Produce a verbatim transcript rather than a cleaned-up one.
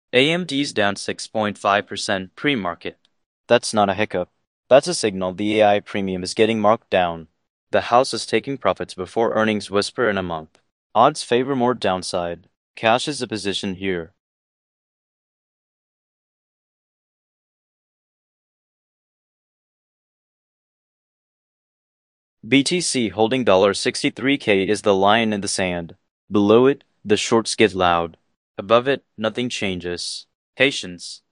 A M D's down six point five percent pre-market. That's not a hiccup. That's a signal the A I premium is getting marked down. The house is taking profits before earnings whisper in a month. Odds favor more downside. Cash is a position here. B T C holding sixty-three K is the line in the sand. Below it, the shorts get loud. Above it, nothing changes. Patience.